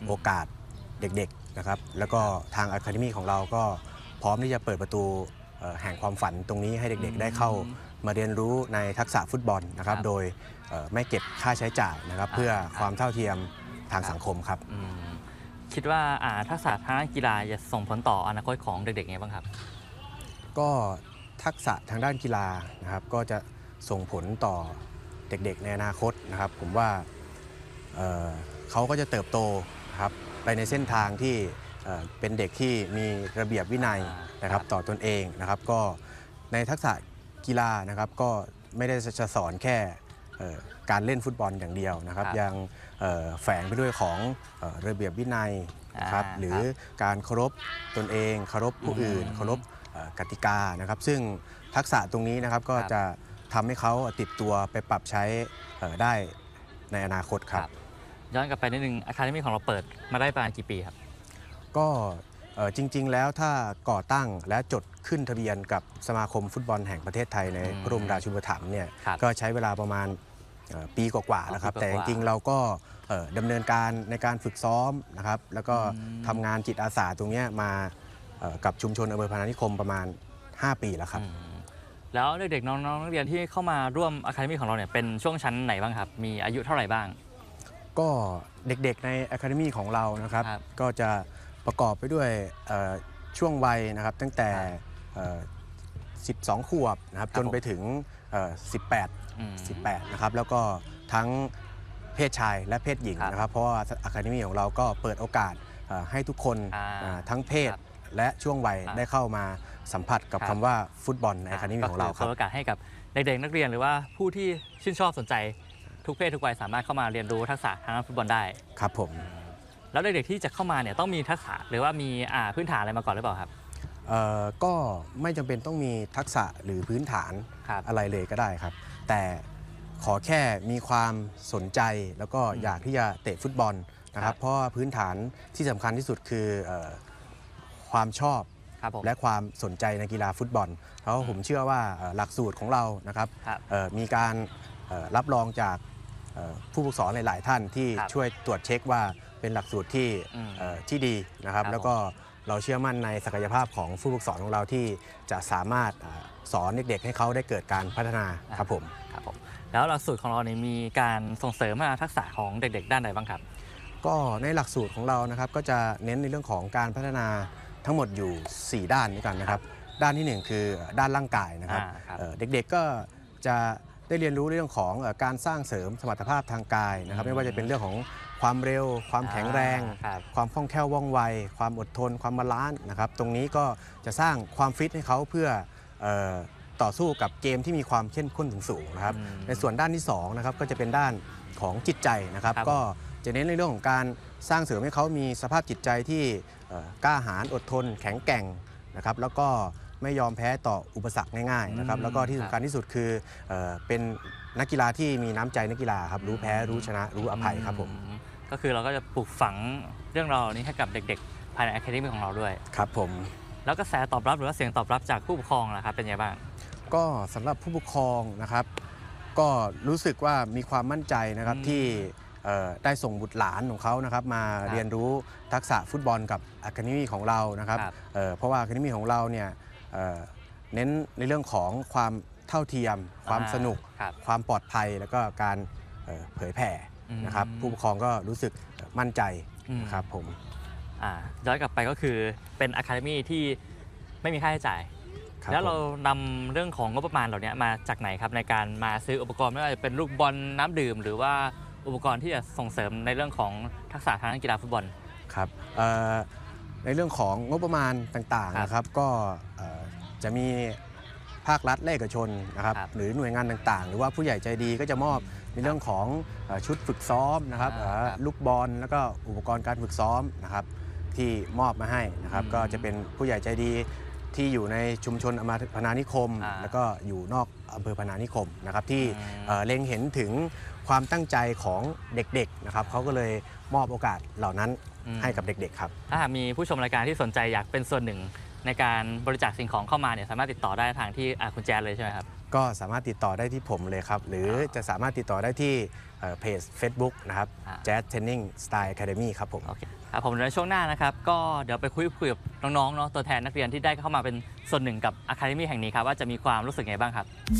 โอกาสเด็กๆนะครับแล้วก็ทาง Academy ของเราก็พร้อมที่จะเปิดประตูแห่งความฝันตรงนี้ให้เด็กๆได้เข้ามาเรียนรู้ในทักษะฟุตบอลนะครับโดยไม่เก็บค่าใช้จ่ายนะครับเพื่อความเท่าเทียมทางสังคมครับคิดว่าทักษะทางด้านกีฬาจะส่งผลต่ออนาคตของเด็กๆไงบ้างครับก็ทักษะทางด้านกีฬานะครับก็จะส่งผลต่อเด็กๆในอนาคตนะครับผมว่าเขาก็จะเติบโตนะครับไปในเส้นทางที่เป็นเด็กที่มีระเบียบวินัยนะครับต่อตนเองนะครับก็ในทักษะกีฬานะครับก็ไม่ได้จะสอนแค่การเล่นฟุตบอลอย่างเดียวนะครับยังแฝงไปด้วยของระเบียบวินัยนะครับหรือการเคารพตนเองเคารพผู้อื่นเคารพกติกานะครับซึ่งทักษะตรงนี้นะครับก็จะทำให้เขาติดตัวไปปรับใช้ได้ในอนาคตครับย้อนกลับไปนิดนึงอะคาเดมี่ของเราเปิดมาได้ประมาณกี่ปีครับก็จริงๆแล้วถ้าก่อตั้งและจดขึ้นทะเบียนกับสมาคมฟุตบอลแห่งประเทศไทยในพระบรมราชูปถัมภ์เนี่ยก็ใช้เวลาประมาณปีกว่าๆนะครับแต่จริงๆเราก็ดำเนินการในการฝึกซ้อมนะครับแล้วก็ทำงานจิตอาสาตรงนี้มากับชุมชนอำเภอพนานิคมประมาณ5 ปีแล้วครับแล้วเด็กๆน้องๆนักเรียนที่เข้ามาร่วมอะคาเดมี่ของเราเนี่ยเป็นช่วงชั้นไหนบ้างครับมีอายุเท่าไหร่บ้างก็เด็กๆใน Academy ของเรานะครับก็จะประกอบไปด้วยช่วงวัยนะครับตั้งแต่12 ขวบนะครับจนไปถึง18นะครับแล้วก็ทั้งเพศชายและเพศหญิงนะครับเพราะว่า Academy ของเราก็เปิดโอกาสให้ทุกคนทั้งเพศและช่วงวัยได้เข้ามาสัมผัสกับคำว่าฟุตบอลใน Academy ของเราครับเปิดโอกาสให้กับเด็กๆนักเรียนหรือว่าผู้ที่ชื่นชอบสนใจทุกเพศทุกวัยสามารถเข้ามาเรียนรู้ทักษะทางด้านฟุตบอลได้ครับผมแล้วเด็กๆที่จะเข้ามาเนี่ยต้องมีทักษะหรือว่ามีพื้นฐานอะไรมาก่อนหรือเปล่าครับก็ไม่จำเป็นต้องมีทักษะหรือพื้นฐานอะไรเลยก็ได้ครับแต่ขอแค่มีความสนใจแล้วก็อยากที่จะเตะฟุตบอลนะครับเพราะพื้นฐานที่สำคัญที่สุดคือความชอบและความสนใจในกีฬาฟุตบอลเพราะผมเชื่อว่าหลักสูตรของเรานะครับมีการรับรองจากผู้ฝึกสอนหลายๆท่านที่ช่วยตรวจเช็คว่าเป็นหลักสูตรที่ดีนะครับแล้วก็เราเชื่อมั่นในศักยภาพของผู้ฝึกสอนของเราที่จะสามารถสอนเด็กๆให้เขาได้เกิดการพัฒนาครับผมแล้วหลักสูตรของเราเนี่ยมีการส่งเสริมทักษะของเด็กๆด้านไหนบ้างครับก็ในหลักสูตรของเรานะครับก็จะเน้นในเรื่องของการพัฒนาทั้งหมดอยู่4ด้านด้วยกันนะครับด้านที่1คือด้านร่างกายนะครับเด็กๆก็จะได้เรียนรู้เรื่องของการสร้างเสริมสมรรถภาพทางกายนะครับไม่ว่าจะเป็นเรื่องของความเร็วความแข็งแรงความคล่องแคล่วว่องไวความอดทนความบาลานซ์นะครับตรงนี้ก็จะสร้างความฟิตให้เขาเพื่อต่อสู้กับเกมที่มีความเข้มข้นสูงนะครับในส่วนด้านที่2นะครับก็จะเป็นด้านของจิตใจนะครับก็จะเน้นในเรื่องของการสร้างเสริมให้เขามีสภาพจิตใจที่กล้าหาญอดทนแข็งแกร่งนะครับแล้วก็ไม่ยอมแพ้ต่ออุปสรรคง่ายๆนะครับแล้วก็ที่สำคัญที่สุดคือเป็นนักกีฬาที่มีน้ำใจนักกีฬาครับรู้แพ้รู้ชนะรู้อภัยครับผมก็คือเราก็จะปลูกฝังเรื่องราวนี้ให้กับเด็กๆภายใน Academy ของเราด้วยครับผมแล้วกระแสตอบรับหรือว่าเสียงตอบรับจากผู้ปกครองนะครับเป็นยังไงบ้างก็สำหรับผู้ปกครองนะครับก็รู้สึกว่ามีความมั่นใจนะครับที่ได้ส่งบุตรหลานของเขานะครับมาเรียนรู้ทักษะฟุตบอลกับ Academy ของเรานะครับเพราะว่า Academy ของเราเนี่ยเน้นในเรื่องของความเท่าเทียมความสนุกความปลอดภัยแล้วก็การเผยแผ่นะครับผู้ปกครองก็รู้สึกมั่นใจนะครับผมย้อนกลับไปก็คือเป็น Academy ที่ไม่มีค่าใช้จ่ายแล้วเรานำเรื่องของงบประมาณเหล่านี้มาจากไหนครับในการมาซื้ออุปกรณ์ไม่ว่าจะเป็นลูกบอลน้ำดื่มหรือว่าอุปกรณ์ที่จะส่งเสริมในเรื่องของทักษะทางกีฬาฟุตบอลครับในเรื่องของงบประมาณต่างๆนะครับก็จะมีภาครัฐและเอกชนนะครับหรือหน่วยงานต่างๆหรือว่าผู้ใหญ่ใจดีก็จะมอบในเรื่องของชุดฝึกซ้อมนะครับลูกบอลแล้วก็อุปกรณ์การฝึกซ้อมนะครับที่มอบมาให้นะครับก็จะเป็นผู้ใหญ่ใจดีที่อยู่ในชุมชนอำเภอพนานิคมแล้วก็อยู่นอกอำเภอพนานิคมนะครับที่เล็งเห็นถึงความตั้งใจของเด็กๆนะครับเขาก็เลยมอบโอกาสเหล่านั้นให้กับเด็กๆครับถ้ามีผู้ชมรายการที่สนใจอยากเป็นส่วนหนึ่งในการบริจาคสิ่งของเข้ามาเนี่ยสามารถติดต่อได้ทางที่คุณแจนเลยใช่ไหมครับก็สามารถติดต่อได้ที่ผมเลยครับ หรือจะสามารถติดต่อได้ที่เพจ Facebook นะครับ Jazz Training Style Academy ครับผมโอเคครับผมในช่วงหน้านะครับก็เดี๋ยวไปคุยกับน้องๆเนาะตัวแทนนักเรียนที่ได้เข้ามาเป็นส่วนหนึ่งกับ Academy แห่งนี้ครับว่าจะมีความรู้สึกไงบ้างครับ